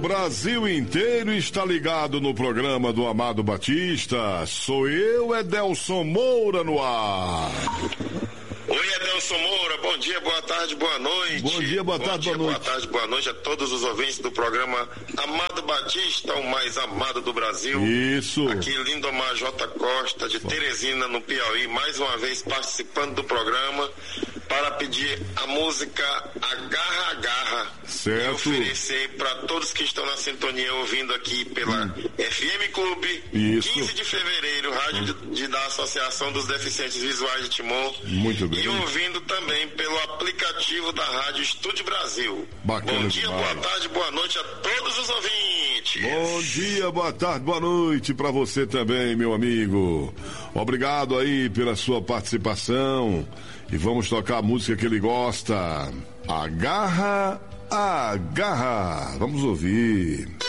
Brasil inteiro está ligado no programa do Amado Batista. Sou eu, Edelson Moura, no ar. Oi, Edelson Moura, bom dia, boa tarde, boa noite. Bom dia, boa tarde, boa noite. Boa tarde, boa noite a todos os ouvintes do programa Amado Batista, o mais amado do Brasil. Isso. Aqui, Lindomar J. Costa, de Teresina, no Piauí, mais uma vez participando do programa para pedir a música Agarra, Agarra. Certo. E oferecer para todos que estão na sintonia ouvindo aqui pela FM Clube, Isso. 15 de fevereiro, rádio da Associação dos Deficientes Visuais de Timon. Muito bem. E ouvindo também pelo aplicativo da Rádio Estúdio Brasil. Bacana Bom dia, demais. boa tarde, boa noite a todos os ouvintes. Bom dia, boa tarde, boa noite para você também, meu amigo. Obrigado aí pela sua participação. E vamos tocar a música que ele gosta. Agarra, agarra. Vamos ouvir.